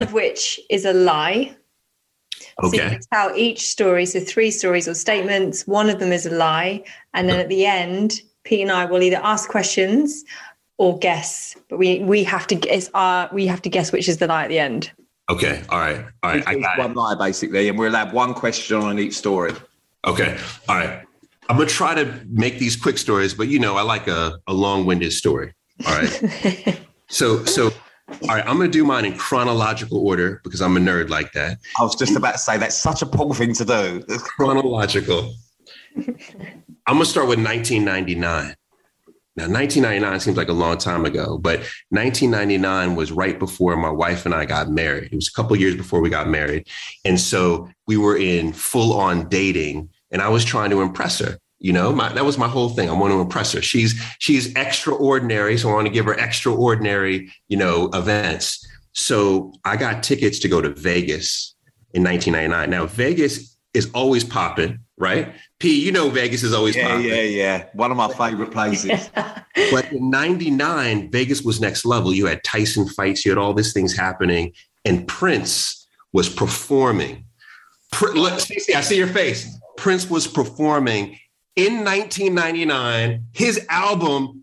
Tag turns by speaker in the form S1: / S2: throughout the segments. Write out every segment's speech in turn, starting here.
S1: of which is a lie.
S2: Okay.
S1: So you can tell each story, so 3 stories or statements, one of them is a lie. And then at the end, Pete and I will either ask questions or guess. But we have to guess which is the lie at the end.
S2: Okay. All right. I got
S3: one lie, basically, and we'll have one question on each story.
S2: Okay. All right. I'm going to try to make these quick stories, but I like a long-winded story. All right. So all right, I'm going to do mine in chronological order because I'm a nerd like that.
S3: I was just about to say, that's such a Paul thing to do.
S2: Chronological. I'm going to start with 1999. Now, 1999 seems like a long time ago, but 1999 was right before my wife and I got married. It was a couple of years before we got married. And so we were in full on dating and I was trying to impress her. That was my whole thing. I want to impress her. She's extraordinary. So I want to give her extraordinary, events. So I got tickets to go to Vegas in 1999. Now, Vegas is always popping, right? P, Vegas is always popping.
S3: Yeah. One of my favorite places.
S2: But in 99, Vegas was next level. You had Tyson fights. You had all these things happening. And Prince was performing. Stacey, I see your face. Prince was performing in 1999, his album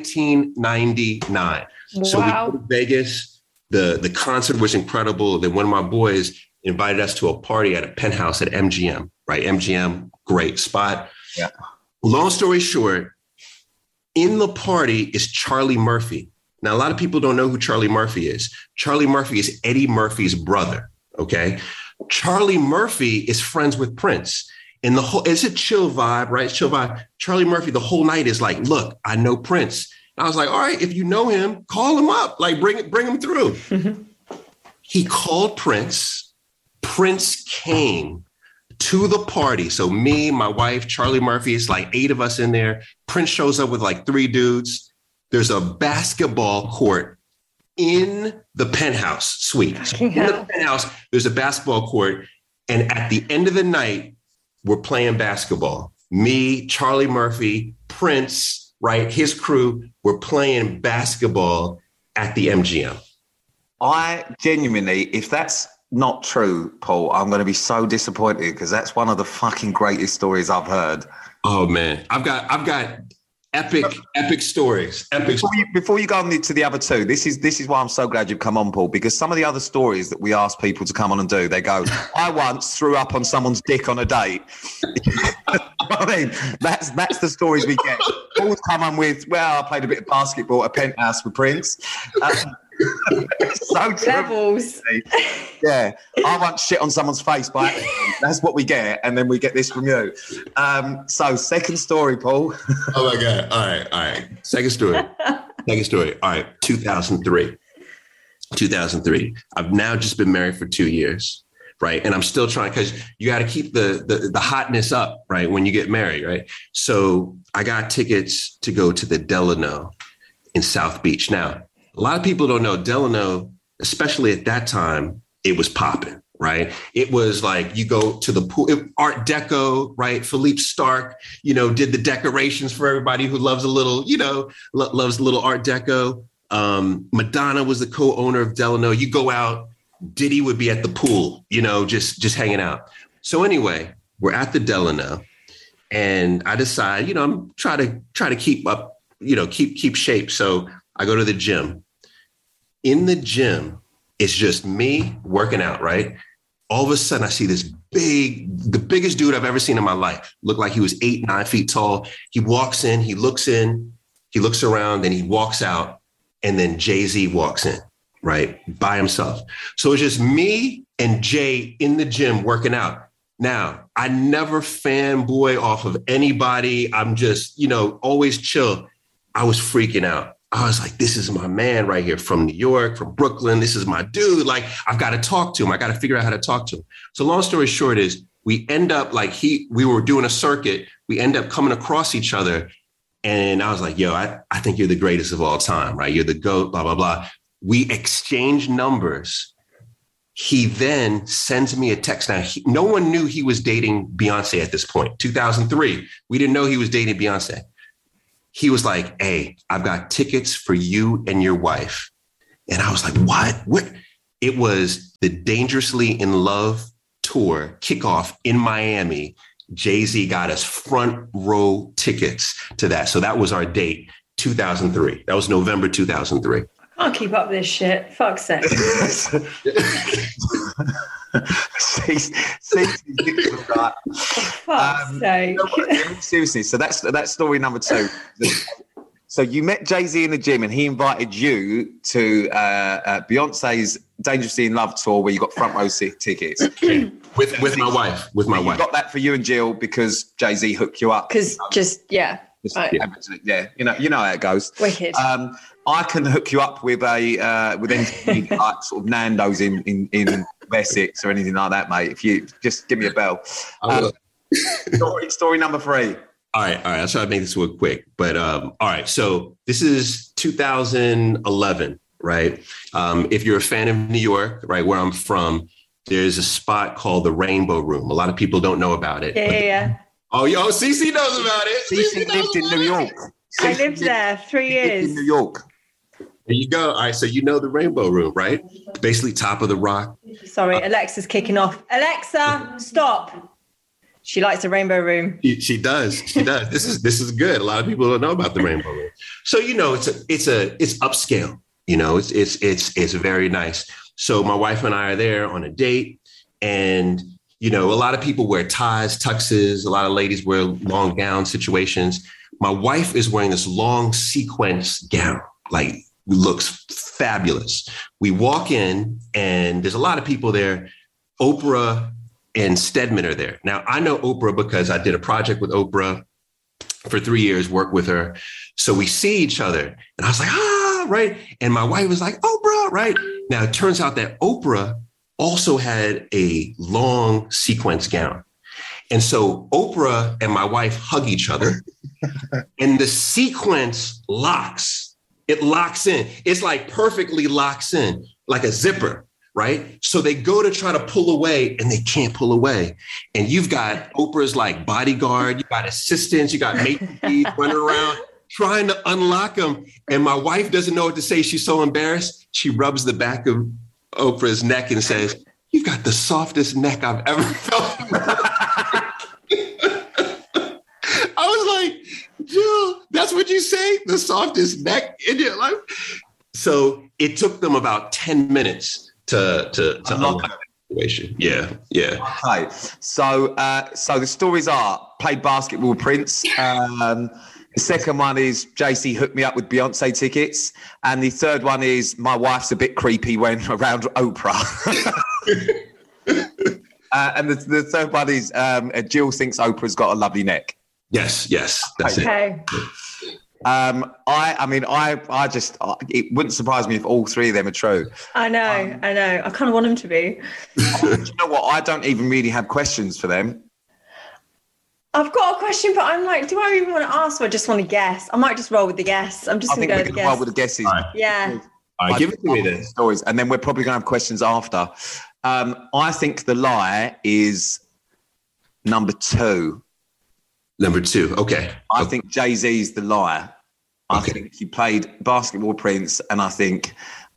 S2: 1999.
S1: Wow.
S2: So we go to Vegas. The concert was incredible. Then one of my boys invited us to a party at a penthouse at MGM, right? MGM, great spot.
S3: Yeah.
S2: Long story short, in the party is Charlie Murphy. Now, a lot of people don't know who Charlie Murphy is. Charlie Murphy is Eddie Murphy's brother, okay? Charlie Murphy is friends with Prince. And it's a chill vibe, right? It's chill vibe. Charlie Murphy, the whole night is like, look, I know Prince. And I was like, all right, if you know him, call him up, like bring him through. He called Prince. Prince came to the party. So me, my wife, Charlie Murphy, it's like 8 of us in there. Prince shows up with like 3 dudes. There's a basketball court in the penthouse suite. So in the penthouse, there's a basketball court. And at the end of the night, we're playing basketball. Me, Charlie Murphy, Prince, right? His crew, we're playing basketball at the MGM.
S3: I genuinely, if that's not true, Paul, I'm going to be so disappointed because that's one of the fucking greatest stories I've heard.
S2: Oh man, I've got epic stories.
S3: Before you go on to the other 2, this is why I'm so glad you've come on, Paul, because some of the other stories that we ask people to come on and do, they go, I once threw up on someone's dick on a date. I mean, that's the stories we get. Paul's come on with, well, I played a bit of basketball at a penthouse with Prince. So
S1: Levels.
S3: Yeah, I once shit on someone's face by accident. That's what we get, and then we get this from you. So second story, Paul.
S2: Oh my God! All right. Second story. All right. 2003. I've now just been married for 2 years, right? And I'm still trying because you got to keep the hotness up, right? When you get married, right? So I got tickets to go to the Delano in South Beach. Now, a lot of people don't know Delano, especially at that time, it was popping, right? It was like you go to the pool, Art Deco, right? Philippe Stark, did the decorations for everybody who loves a little, loves a little Art Deco. Madonna was the co-owner of Delano. You go out, Diddy would be at the pool, just hanging out. So anyway, we're at the Delano and I decide, I'm try to keep up, keep shape. So I go to the gym. In the gym, it's just me working out, right? All of a sudden, I see the biggest dude I've ever seen in my life. Looked like he was 8, 9 feet tall. He walks in, he looks around, then he walks out, and then Jay-Z walks in, right? By himself. So it's just me and Jay in the gym working out. Now, I never fanboy off of anybody. I'm just, always chill. I was freaking out. I was like, this is my man right here from New York, from Brooklyn. This is my dude. Like, I've got to talk to him. I got to figure out how to talk to him. So long story short is we end up we were doing a circuit. We end up coming across each other. And I was like, yo, I think you're the greatest of all time, right? You're the GOAT, blah, blah, blah. We exchange numbers. He then sends me a text. Now, no one knew he was dating Beyonce at this point. 2003, we didn't know he was dating Beyonce. He was like, hey, I've got tickets for you and your wife. And I was like, what? It was the Dangerously in Love tour kickoff in Miami. Jay-Z got us front row tickets to that. So that was our date, 2003. That was November 2003.
S1: I can't keep up with this shit. Fuck's sake. Fuck's sake.
S3: Seriously, so that's story number 2. So you met Jay-Z in the gym and he invited you to Beyonce's Dangerously in Love tour where you got front row tickets.
S2: with my wife. You
S3: got that for you and Jill because Jay-Z hooked you up.
S1: Because
S3: yeah, you know how it goes.
S1: Wicked.
S3: I can hook you up with anything like sort of Nando's in Essex or anything like that, mate. If you just give me a bell. Story number 3.
S2: All right. I'll try to make this one quick. But all right. So this is 2011, right? If you're a fan of New York, right, where I'm from, there's a spot called the Rainbow Room. A lot of people don't know about it.
S1: Yeah.
S2: Oh, Cece knows about it.
S3: Cece lived in New York.
S1: I lived there 3 years.
S3: In New York.
S2: There you go. All right. So you know the Rainbow Room, right? Basically top of the rock.
S1: Sorry, Alexa's kicking off. Alexa, stop. She likes the Rainbow Room.
S2: She does. This is good. A lot of people don't know about the Rainbow Room. So it's upscale. It's very nice. So my wife and I are there on a date, and a lot of people wear ties, tuxes. A lot of ladies wear long gown situations. My wife is wearing this long sequence gown, like looks fabulous. We walk in, and there's a lot of people there. Oprah and Stedman are there. Now, I know Oprah because I did a project with Oprah for 3 years, worked with her. So we see each other and I was like, right. And my wife was like, Oprah, right. Now, it turns out that Oprah also had a long sequence gown. And so Oprah and my wife hug each other and the sequence locks. It locks in. It's like perfectly locks in like a zipper. Right. So they go to try to pull away and they can't pull away. And you've got Oprah's like bodyguard. You got assistants. You got maidens running around trying to unlock them. And my wife doesn't know what to say. She's so embarrassed. She rubs the back of Oprah's neck and says, "You've got the softest neck I've ever felt." I was like, Jill, that's what you say? The softest neck in your life? So it took them about 10 minutes to unlock that situation. Yeah.
S3: Okay. So the stories are played basketball with Prince. The second one is JC hooked me up with Beyonce tickets. And the third one is my wife's a bit creepy when around Oprah. And the third one is Jill thinks Oprah's got a lovely neck.
S2: Yes. That's
S1: okay.
S3: It wouldn't surprise me if all 3 of them are true.
S1: I know. I kind of want them to be.
S3: Do you know what? I don't even really have questions for them.
S1: I've got a question, but I'm like, do I even want to ask or I just want to guess? I might just roll with the guess. I'm just going to go with the guess.
S3: Roll with the guesses.
S1: Right. Yeah.
S2: All right, give it to me then.
S3: Stories, and then we're probably going to have questions after. I think the lie is number 2.
S2: Number 2. Okay.
S3: I think Jay-Z's the liar. I think he played basketball Prince, and I think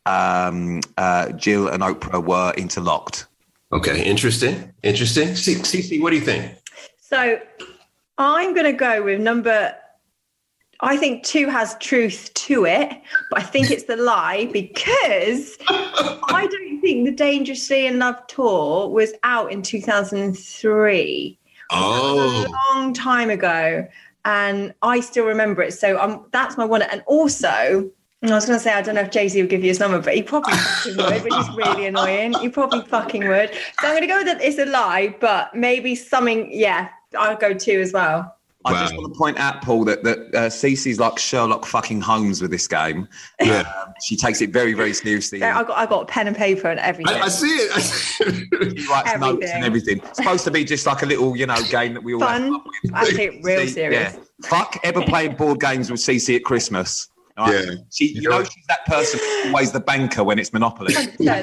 S3: Jill and Oprah were interlocked.
S2: Okay. Interesting. Cece, what do you think?
S1: So I'm going to go with I think 2 has truth to it, but I think it's the lie because I don't think the Dangerously in Love tour was out in 2003.
S2: Oh,
S1: a long time ago, and I still remember it. So that's my one. And also, I was going to say, I don't know if Jay-Z would give you his number, but he probably fucking would, which is really annoying. He probably fucking would. So I'm going to go with that. It's a lie, but maybe something. Yeah, I'll go 2 as well.
S3: I just want to point out, Paul, that Cece's like Sherlock fucking Holmes with this game.
S2: Yeah.
S3: She takes it very, very seriously.
S1: So I got pen and paper and everything.
S2: I see it.
S3: She writes notes and everything. It's supposed to be just like a little, game that we all
S1: fun.
S3: Have fun with.
S1: I take it real serious.
S3: Yeah. Fuck ever playing board games with Cece at Christmas. Right? Yeah. She's that person who's always the banker when it's Monopoly.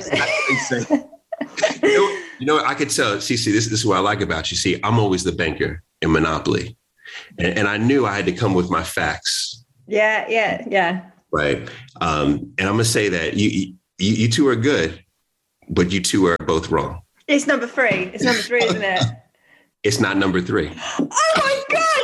S2: You know, I could tell, Cece, this is what I like about you. See, I'm always the banker in Monopoly. And I knew I had to come with my facts.
S1: Yeah.
S2: Right. And I'm going to say that you 2 are good. but you two are both wrong.
S1: It's number 3. It's number 3, isn't it?
S2: It's not number 3.
S1: Oh my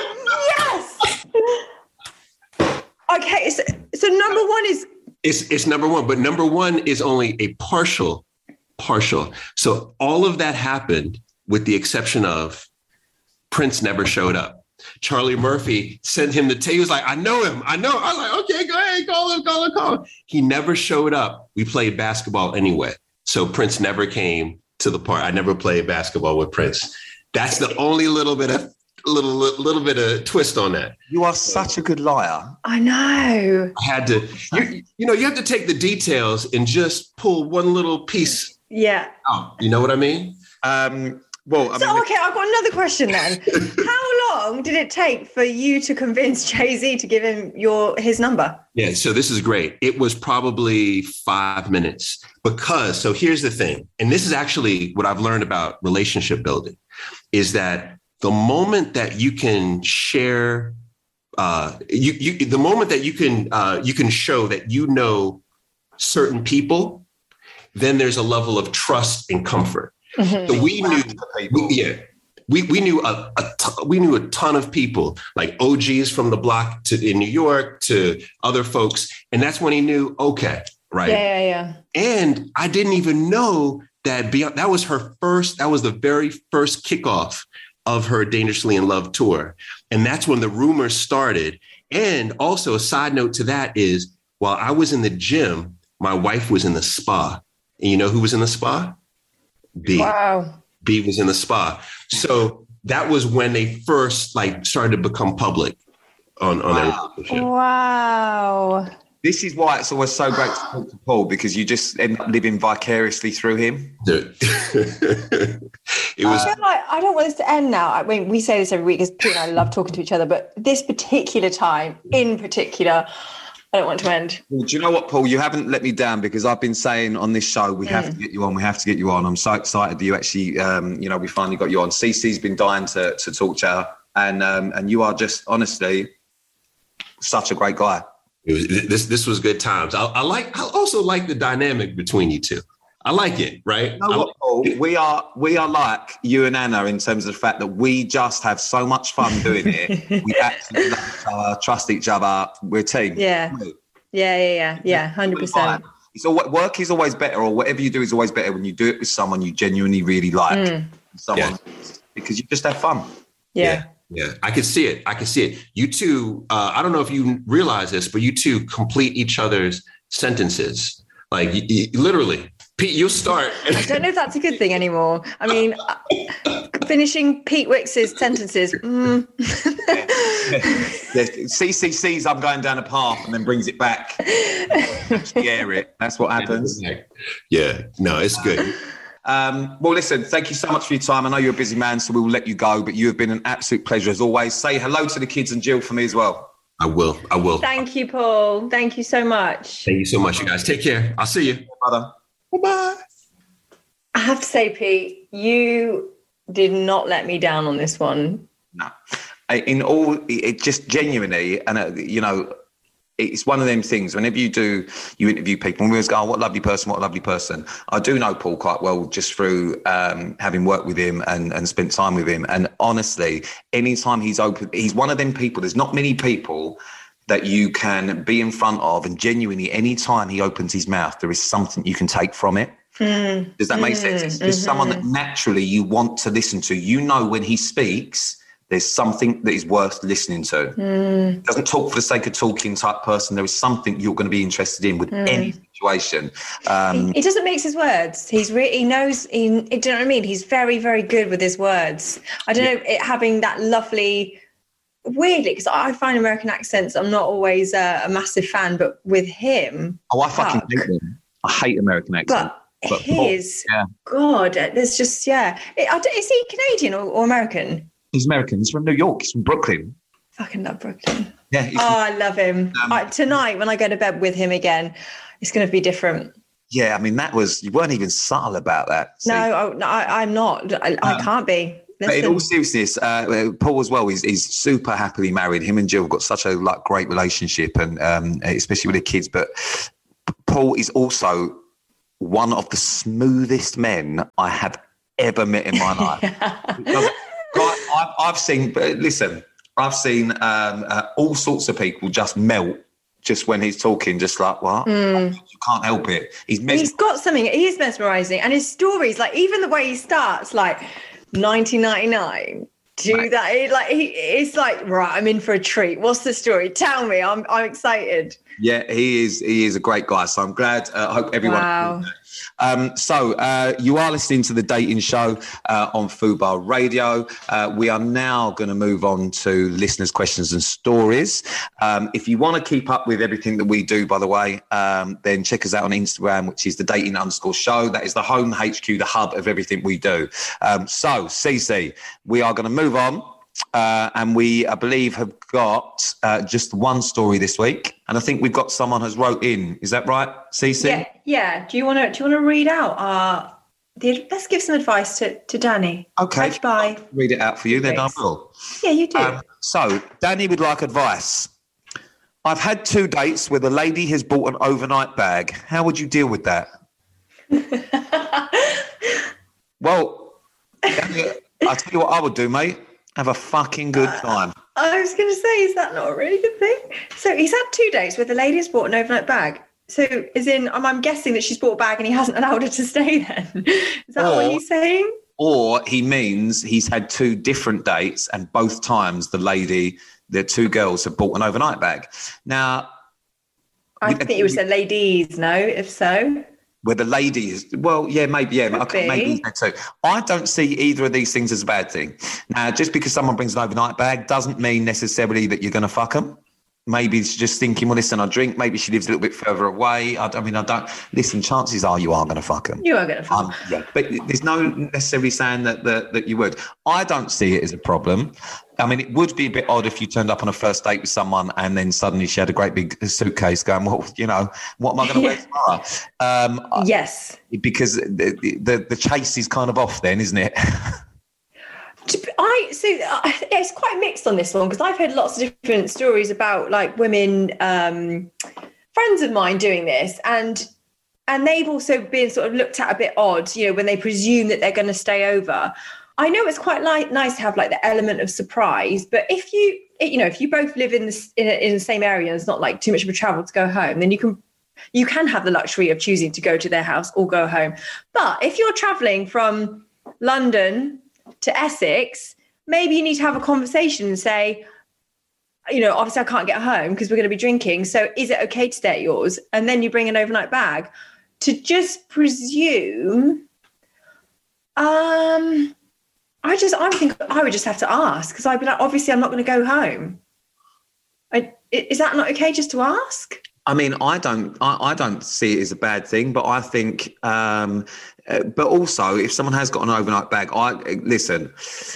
S1: God! Yes. Okay, so number 1 is.
S2: It's number 1, but number 1 is only a partial. So all of that happened with the exception of Prince never showed up. Charlie Murphy sent him the tape. He was like, I know him. I was like, okay, go ahead, call him. He never showed up. We played basketball anyway. So Prince never came to the part. I never played basketball with Prince. That's the only little bit of twist on that.
S3: You are such a good liar.
S1: I know.
S2: I had to, you have to take the details and just pull one little piece.
S1: Yeah.
S2: Out. You know what I mean?
S1: Okay, I've got another question then. How long did it take for you to convince Jay-Z to give him his number?
S2: Yeah, so this is great. It was probably 5 minutes so here's the thing. And this is actually what I've learned about relationship building is that the moment that you can share, the moment that you can show that you know certain people, then there's a level of trust and comfort. Mm-hmm. So we knew a ton of people, like OGs from the block in New York to other folks, and that's when he knew. Okay, right?
S1: Yeah.
S2: And I didn't even know that that was her first. That was the very first kickoff of her Dangerously in Love tour, and that's when the rumors started. And also, a side note to that is, while I was in the gym, my wife was in the spa, and you know who was in the spa? B.
S1: Wow.
S2: B was in the spa. So that was when they first started to become public on their relationship.
S1: Wow.
S3: This is why it's always so great to talk to Paul, because you just end up living vicariously through him.
S2: It was.
S1: I feel like I don't want this to end now. I mean, we say this every week because Pete and I love talking to each other, but this particular time in particular, I don't want to end.
S3: Well, do you know what, Paul? You haven't let me down, because I've been saying on this show, we have to get you on. We have to get you on. I'm so excited that you actually, we finally got you on. CeCe's been dying to talk to her. And you are just, honestly, such a great guy.
S2: This was good times. I also like the dynamic between you two. I like it, right?
S3: You know what, Paul? We are like you and Anna in terms of the fact that we just have so much fun doing it. We actually love each other, trust each other. We're a team.
S1: Yeah. 100%.
S3: It's work is always better, or whatever you do is always better when you do it with someone you genuinely really like. Because you just have fun.
S1: Yeah.
S2: Yeah, I can see it. You two, I don't know if you realize this, but you two complete each other's sentences. Like literally, Pete, you'll start.
S1: I don't know if that's a good thing anymore. I mean, finishing Pete Wicks's sentences.
S3: CeCe sees I'm going down a path and then brings it back. Scare it. That's what happens.
S2: Yeah, no, it's good.
S3: Well, listen, thank you so much for your time. I know you're a busy man, so we will let you go, but you have been an absolute pleasure as always. Say hello to the kids and Jill for me as well.
S2: I will.
S1: Thank you, Paul. Thank you so much.
S2: Thank you so much, you guys. Take care. I'll see you.
S3: Brother.
S2: Bye-bye.
S1: I have to say, Pete, you did not let me down on this one.
S3: No. It just genuinely, and it's one of them things. Whenever you interview people, and we always go, what a lovely person. I do know Paul quite well just through having worked with him and spent time with him. And honestly, anytime he's open, he's one of them people. There's not many people that you can be in front of, and genuinely, anytime he opens his mouth, there is something you can take from it. Does that make sense? It's just someone that naturally you want to listen to. You know, when he speaks, there's something that is worth listening to. Doesn't talk for the sake of talking type person. There is something you're going to be interested in with any situation.
S1: He doesn't mix his words. He knows. Do you know what I mean? He's very, very good with his words. I don't know, having that lovely, weirdly, because I find American accents, I'm not always a massive fan, but with him.
S3: Oh, I fucking hate them. I hate American accents.
S1: But his, God, there's just, is he Canadian or American?
S3: He's American. He's from New York. He's from Brooklyn.
S1: Fucking love Brooklyn.
S3: Yeah.
S1: I love him. Tonight, when I go to bed with him again, it's going to be different.
S3: Yeah, I mean, you weren't even subtle about that.
S1: So. No, I'm not. I can't be.
S3: But in all seriousness, Paul as well is super happily married. Him and Jill have got such a great relationship, and especially with their kids. But Paul is also one of the smoothest men I have ever met in my life. Because, I've seen, listen, I've seen all sorts of people just melt just when he's talking, just like, what? You can't help it.
S1: He's got something. He is mesmerising. And his stories, like even the way he starts, like 1999, that. It's like, right, I'm in for a treat. What's the story? Tell me. I'm excited.
S3: Yeah, he is a great guy. So I'm glad. I hope everyone.
S1: Wow.
S3: So you are listening to The Dating Show on Fubar Radio. We are now going to move on to listeners' questions and stories. If you want to keep up with everything that we do, by the way, then check us out on Instagram, which is The Dating_Show. That is the home, the HQ, the hub of everything we do. So, Cece, we are going to move on. And we, I believe, have got just one story this week, and I think we've got someone has wrote in. Is that right, Cece?
S1: Yeah. Do you want to read out let's give some advice to Danny.
S3: Okay.
S1: Bye.
S3: Read it out for you, then I will.
S1: Yeah, you do.
S3: So, Danny would like advice. I've had 2 dates where the lady has bought an overnight bag. How would you deal with that? Well, Danny, I'll tell you what I would do, mate. Have a fucking good time.
S1: I was going to say, is that not a really good thing? So he's had 2 dates where the lady has bought an overnight bag. So as in, I'm guessing that she's bought a bag and he hasn't allowed her to stay then. Is that what he's saying?
S3: Or he means he's had 2 different dates and both times the 2 girls have bought an overnight bag. Now,
S1: I think it was the ladies, no? If so.
S3: Where the ladies, well, yeah, maybe, yeah, maybe too. I don't see either of these things as a bad thing. Now, just because someone brings an overnight bag doesn't mean necessarily that you're going to fuck them. Maybe it's just thinking, well, listen, I drink. Maybe she lives a little bit further away. I don't. Listen, chances are you are going to fuck them.
S1: You are going to fuck them.
S3: Yeah, but there's no necessarily saying that you would. I don't see it as a problem. I mean, it would be a bit odd if you turned up on a first date with someone and then suddenly she had a great big suitcase going, well, what am I going to wear tomorrow?
S1: Yes.
S3: Because the chase is kind of off then, isn't it?
S1: It's quite mixed on this one because I've heard lots of different stories about like women, friends of mine doing this, and they've also been sort of looked at a bit odd, when they presume that they're going to stay over. I know it's quite nice to have like the element of surprise, but if you both live in the same area, and it's not like too much of a travel to go home, then you can have the luxury of choosing to go to their house or go home. But if you're traveling from London to Essex, maybe you need to have a conversation and say, obviously I can't get home because we're going to be drinking. So is it okay to stay at yours? And then you bring an overnight bag. To just presume, I think I would just have to ask because I'd be like, obviously I'm not going to go home. Is that not okay just to ask?
S3: I mean, I don't see it as a bad thing, but I think, but also if someone has got an overnight bag, listen,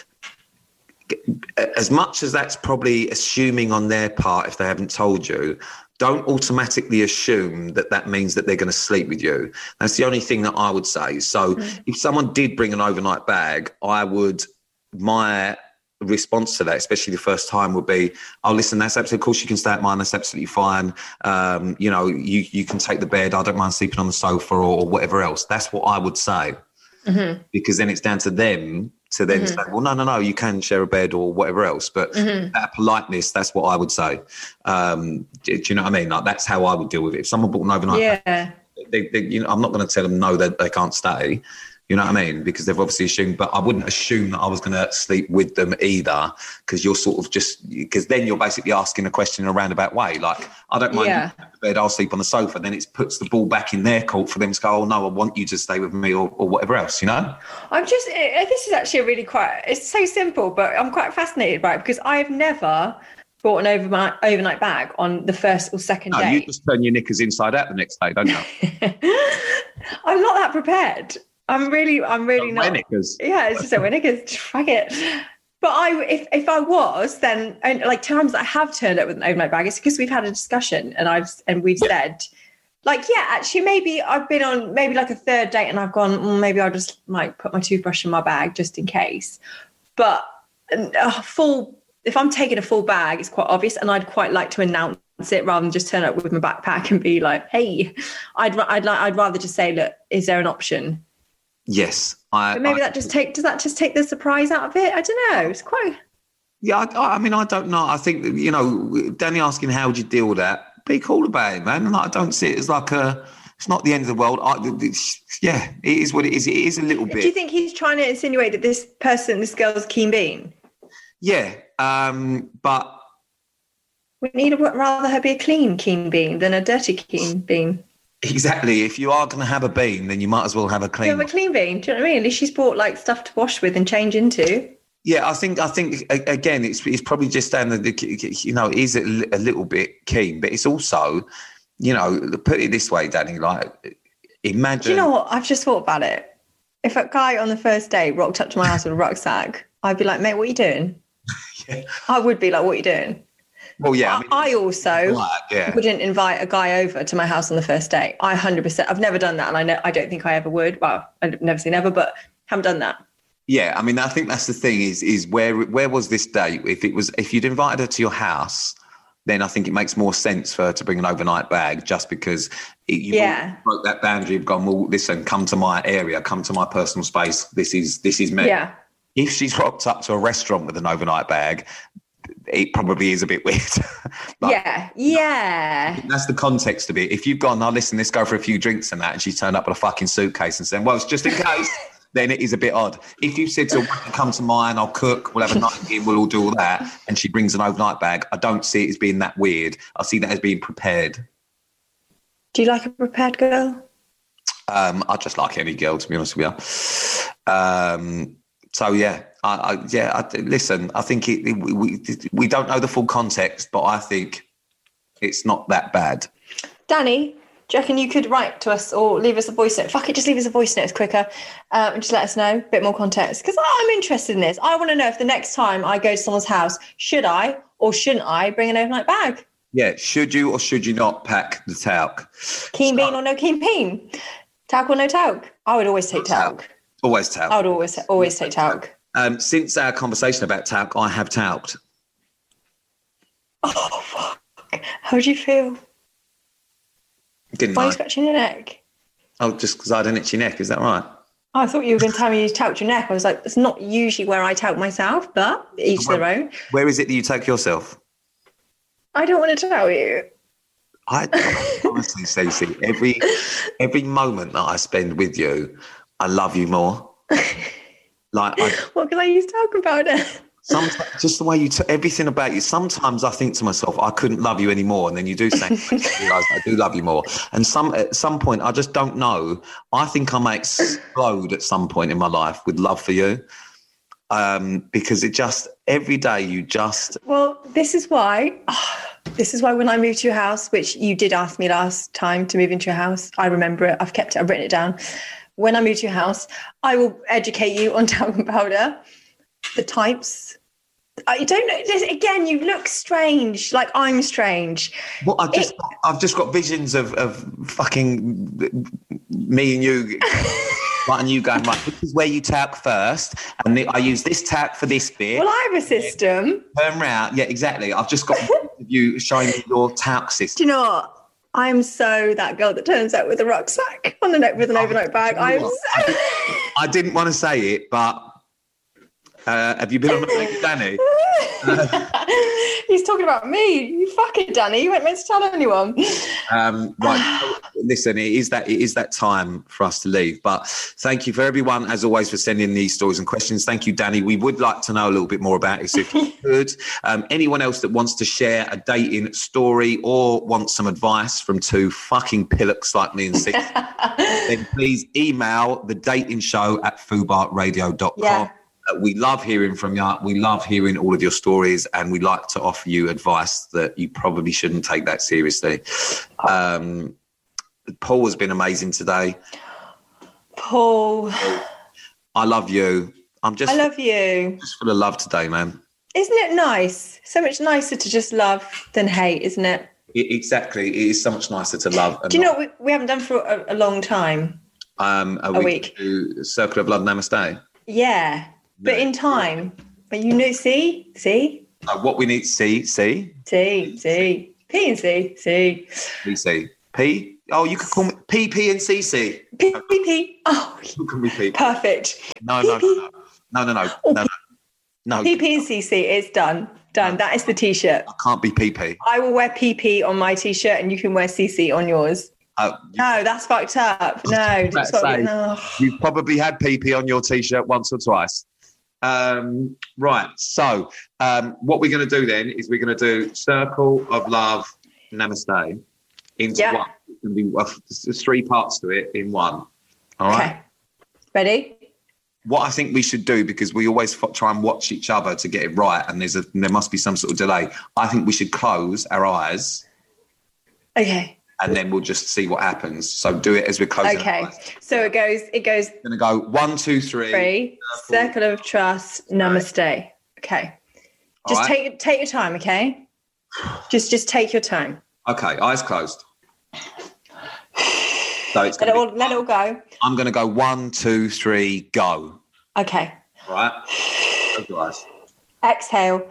S3: as much as that's probably assuming on their part, if they haven't told you, don't automatically assume that means that they're going to sleep with you. That's the only thing that I would say. So if someone did bring an overnight bag, my response to that, especially the first time, would be, oh, listen, that's absolutely, of course you can stay at mine, that's absolutely fine. You can take the bed, I don't mind sleeping on the sofa or whatever else. That's what I would say. Mm-hmm. Because then it's down to them to then say, well, no, you can share a bed or whatever else. But that politeness, that's what I would say. Do you know what I mean? Like, that's how I would deal with it. If someone bought an overnight bag, I'm not going to tell them no, that they can't stay. You know what I mean? Because they've obviously assumed, but I wouldn't assume that I was going to sleep with them either, because you're sort of because then you're basically asking a question in a roundabout way. Like, I don't mind you in bed, I'll sleep on the sofa. Then it puts the ball back in their court for them to go, oh no, I want you to stay with me or whatever else,
S1: this is actually it's so simple, but I'm quite fascinated by it because I've never bought an overnight bag on the first or second day.
S3: You just turn your knickers inside out the next day, don't you?
S1: I'm not that prepared. I'm really not.
S3: Knickers.
S1: Yeah, it's just a knickers. Fuck it. But if I was, then like times I have turned up with an overnight bag, it's because we've had a discussion and we've said, like, yeah, actually maybe I've been on maybe like a third date and I've gone, maybe I'll just like put my toothbrush in my bag just in case. But if I'm taking a full bag, it's quite obvious, and I'd quite like to announce it rather than just turn up with my backpack and be like, hey, I'd rather just say, look, is there an option?
S3: Yes.
S1: But maybe does that just take the surprise out of it? I don't know. It's quite...
S3: Yeah, I mean, I don't know. I think, you know, Danny asking how would you deal with that? Be cool about it, man. Like, I don't see it as like it's not the end of the world. Yeah, it is what it is. It is a little bit.
S1: Do you think he's trying to insinuate that this girl's keen bean?
S3: Yeah, but...
S1: Wouldn't you rather her be a clean keen bean than a dirty keen bean?
S3: Exactly. If you are going to have a bean, then you might as well have a clean.
S1: You have a clean bean. Do you know what I mean? At least she's bought like stuff to wash with and change into.
S3: Yeah, I think again, it's probably just down the, you know, it is a little bit keen, but it's also, you know, put it this way, Danny, like imagine.
S1: Do you know what? I've just thought about it. If a guy on the first day rocked up to my house with a rucksack, I'd be like, mate, what are you doing?
S3: Yeah.
S1: I would be like, what are you doing?
S3: Well, yeah.
S1: I also wouldn't invite a guy over to my house on the first day. 100%. I've never done that, and I don't think I ever would. Well, I'd never say never, but haven't done that.
S3: Yeah, I mean, I think that's the thing is where was this date? If you'd invited her to your house, then I think it makes more sense for her to bring an overnight bag, just because you broke that boundary of gone, well, listen, come to my area, come to my personal space. This is me.
S1: Yeah.
S3: If she's rocked up to a restaurant with an overnight bag, it probably is a bit weird.
S1: Yeah.
S3: That's the context of it. If you've gone, now listen, let's go for a few drinks and that, and she's turned up with a fucking suitcase and saying, well, it's just in case, then it is a bit odd. If you said to her, come to mine, I'll cook, we'll have a night in, we'll all do all that, and she brings an overnight bag, I don't see it as being that weird. I see that as being prepared.
S1: Do you like a prepared girl?
S3: I just like any girl, to be honest with you. So yeah, listen, I think we don't know the full context, but I think it's not that bad.
S1: Danny, do you reckon you could write to us or leave us a voice note? Fuck it, just leave us a voice note. It's quicker. And just let us know a bit more context. Because I'm interested in this. I want to know if the next time I go to someone's house, should I or shouldn't I bring an overnight bag?
S3: Yeah, should you or should you not pack the talc?
S1: Keen bean or no keen bean? Talc or no talc? I would always take talc.
S3: Always talc.
S1: I would always take talc.
S3: Since our conversation about talc, I have talked.
S1: Oh, fuck. How do you feel?
S3: Didn't
S1: Why
S3: I?
S1: are you scratching your neck?
S3: Oh, just because I didn't itch your neck, is that right?
S1: I thought you were going to tell me you talked your neck. I was like, it's not usually where I talc myself, but each their own.
S3: Where is it that you talc yourself?
S1: I don't want to tell you.
S3: I honestly, Stacey, every moment that I spend with you, I love you more.
S1: What can I use to talk about it?
S3: Sometimes, just the way you everything about you. Sometimes I think to myself, I couldn't love you anymore, and then you do say, I realise I do love you more. And at some point, I just don't know. I think I may explode at some point in my life with love for you, because it just every day you just.
S1: Well, this is why. This is why when I moved to your house, which you did ask me last time to move into your house, I remember it. I've kept it. I've written it down. When I move to your house, I will educate you on talcum powder, the types. I don't know. Again, you look strange. Like I'm strange.
S3: Well, I've just got visions of fucking me and you, right, and you going, right, this is where you talc first, and I use this talc for this bit.
S1: Well, I have a system.
S3: Turn round. Yeah, exactly. I've just got you showing me your talc system.
S1: Do you know what? I'm so that girl that turns out with a rucksack on the neck with an overnight bag.
S3: I didn't want to say it, but have you been on a date with Danny?
S1: He's talking about me. You fucking Danny. You weren't meant to tell anyone.
S3: Right. Listen, it is that time for us to leave. But thank you for everyone, as always, for sending these stories and questions. Thank you, Danny. We would like to know a little bit more about it, if you could. Anyone else that wants to share a dating story or wants some advice from two fucking pillocks like me and Six, then please email thedatingshow@fubartradio.com. Yeah. We love hearing from you. We love hearing all of your stories, and we'd like to offer you advice that you probably shouldn't take that seriously. Paul has been amazing today.
S1: Paul.
S3: I love you.
S1: I love you.
S3: Just full of love today, man.
S1: Isn't it nice? So much nicer to just love than hate, isn't it?
S3: Exactly. It is so much nicer to love.
S1: Do you know what we haven't done for a long time?
S3: A week. Circle of Love, Namaste.
S1: Yeah. But in time, but you know, see?
S3: What we need, see.
S1: P and C. C.
S3: CC. P? Oh, you could call me PP and CC.
S1: PP. Oh,
S3: You can be P.
S1: perfect.
S3: No.
S1: PP.
S3: No. No.
S1: PP and CC. It's done. Done. That is the T-shirt.
S3: I can't be PP.
S1: I will wear PP on my T-shirt and you can wear CC on yours. No, that's fucked up. No.
S3: You've probably had PP on your T-shirt once or twice. Right. So what we're going to do then is we're going to do Circle of Love, Namaste into one. It's going to be there's 3 parts to it in one. All right.
S1: Okay. Ready?
S3: What I think we should do, because we always try and watch each other to get it right, and there must be some sort of delay. I think we should close our eyes.
S1: Okay.
S3: And then we'll just see what happens. So do it as we're closing.
S1: Okay. So it goes.
S3: Going to go 1, 2, 3.
S1: Circle of Trust. Namaste. Okay. Just take your time. Okay. Just take your time.
S3: Okay. Eyes closed. So it's
S1: let it all go.
S3: I'm going to go 1, 2, 3, go.
S1: Okay.
S3: All right. Close your eyes.
S1: Exhale.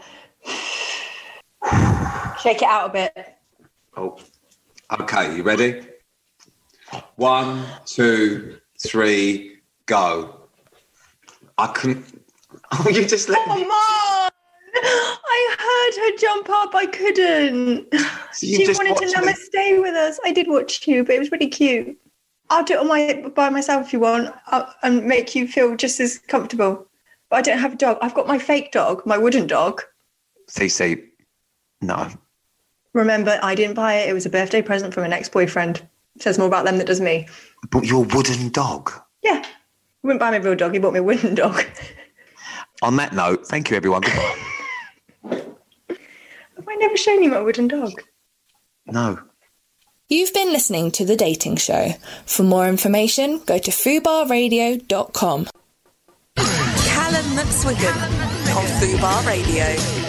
S1: Shake it out a bit.
S3: Oh. Okay. You ready? 1, 2, 3, go. I couldn't. Oh, you just let me.
S1: Come on. I heard her jump up. I couldn't. She wanted to namaste with us. I did watch you, but it was really cute. I'll do it by myself if you want, and make you feel just as comfortable. But I don't have a dog. I've got my fake dog, my wooden dog.
S3: CC, no.
S1: Remember, I didn't buy it. It was a birthday present from an ex-boyfriend. Says more about them than it does me.
S3: But your wooden dog?
S1: Yeah. He wouldn't buy me a real dog. He bought me a wooden dog.
S3: On that note, thank you, everyone. Goodbye.
S1: Have I never shown you my wooden dog?
S3: No.
S4: You've been listening to The Dating Show. For more information, go to fubarradio.com.
S5: Callum McSwiggan on Fubar Radio.